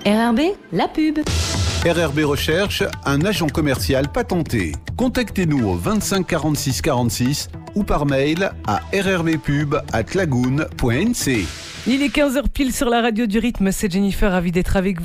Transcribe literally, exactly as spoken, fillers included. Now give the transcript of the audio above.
R R B, la pub. R R B recherche un agent commercial patenté. Contactez-nous au vingt-cinq quarante-six quarante-six ou par mail à rrbpub arobase lagoon point n c. Il est quinze heures pile sur la radio du rythme, c'est Jennifer, ravie d'être avec vous.